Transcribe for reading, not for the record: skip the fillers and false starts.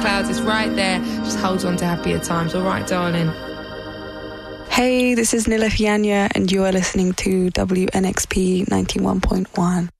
clouds. It's right there. Just hold on to happier times. All right, darling. Hey, this is Nila Fianya, and you are listening to WNXP 91.1.